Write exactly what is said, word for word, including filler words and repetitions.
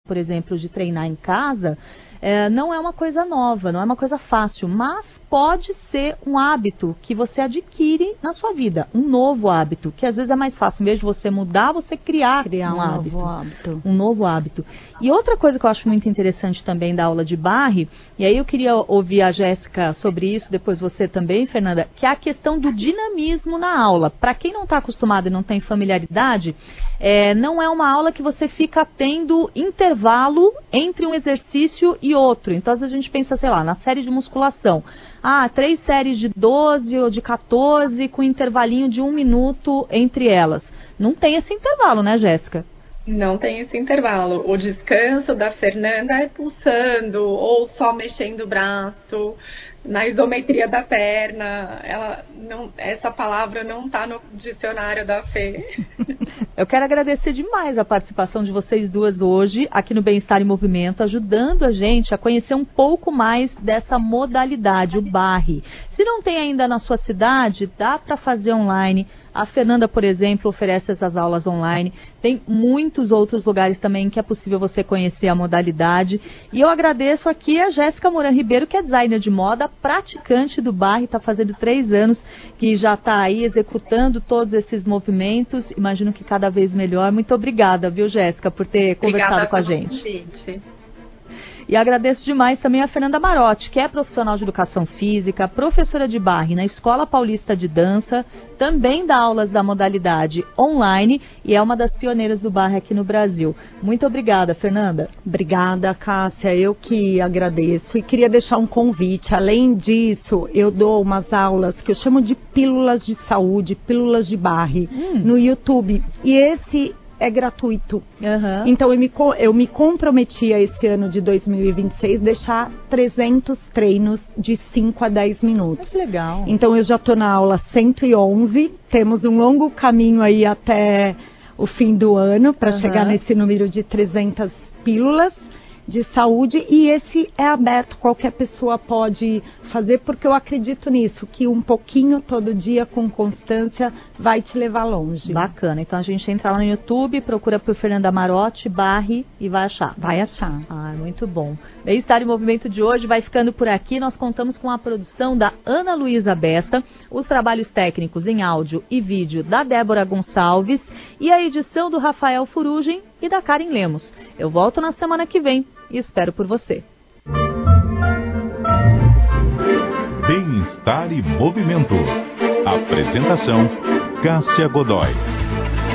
por exemplo, de treinar em casa, é, não é uma coisa nova, não é uma coisa fácil, mas pode ser um hábito que você adquire na sua vida, um novo hábito, que às vezes é mais fácil, em vez de você mudar, você criar, criar um, um hábito, novo hábito. Um novo hábito. E outra coisa que eu acho muito interessante também da aula de barre, e aí eu queria ouvir a Jéssica sobre isso, depois você também, Fernanda, que é a questão do dinamismo na aula. Para quem não está acostumado e não tem familiaridade, é, não é uma aula que você fica tendo intervalo entre um exercício e outro. Então, às vezes a gente pensa, sei lá, na série de musculação. Ah, três séries de doze ou de quatorze com intervalinho de um minuto entre elas. Não tem esse intervalo, né, Jéssica? Não tem esse intervalo. O descanso da Fernanda é pulsando ou só mexendo o braço, na isometria da perna. Ela não, essa palavra não está no dicionário da Fê. Eu quero agradecer demais a participação de vocês duas hoje aqui no Bem-Estar em Movimento, ajudando a gente a conhecer um pouco mais dessa modalidade, o barre. Se não tem ainda na sua cidade, dá para fazer online. A Fernanda, por exemplo, oferece essas aulas online. Tem muitos outros lugares também que é possível você conhecer a modalidade. E eu agradeço aqui a Jéssica Moran Ribeiro, que é designer de moda, praticante do barre, está fazendo três anos que já está aí executando todos esses movimentos. Imagino que cada vez melhor. Muito obrigada, viu, Jéssica, por ter conversado obrigada com a gente. Convite. E agradeço demais também a Fernanda Marotti, que é profissional de educação física, professora de barre na Escola Paulista de Dança, também dá aulas da modalidade online e é uma das pioneiras do barre aqui no Brasil. Muito obrigada, Fernanda. Obrigada, Cássia. Eu que agradeço e queria deixar um convite. Além disso, eu dou umas aulas que eu chamo de pílulas de saúde, pílulas de barre, hum. no YouTube. E esse é gratuito. Uhum. Então eu me, eu me comprometi a esse ano de dois mil e vinte e seis deixar trezentos treinos de cinco a dez minutos. Que legal. Então eu já estou na aula cento e onze, temos um longo caminho aí até o fim do ano para uhum. chegar nesse número de trezentas pílulas de saúde, e esse é aberto, qualquer pessoa pode fazer, porque eu acredito nisso, que um pouquinho todo dia com constância vai te levar longe. Bacana, então a gente entra lá no YouTube, procura por Fernanda Marotti, barre e vai achar. Vai achar. Ah, muito bom. Bem-Estar em Movimento de hoje vai ficando por aqui, nós contamos com a produção da Ana Luísa Besta, os trabalhos técnicos em áudio e vídeo da Débora Gonçalves e a edição do Rafael Furugem e da Karen Lemos. Eu volto na semana que vem e espero por você. Bem-Estar e Movimento. Apresentação: Cássia Godoy.